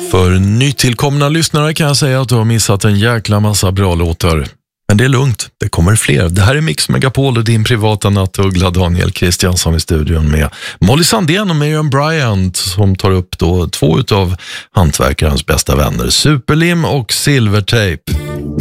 För nytillkomna lyssnare kan jag säga att du har missat en jäkla massa bra låtar. Men det är lugnt, det kommer fler. Det här är Mix Megapol och din privata nattuggla Daniel Kristiansson i studion med Molly Sandén och Miriam Bryant som tar upp då två utav hantverkarens bästa vänner, Superlim och Silvertape.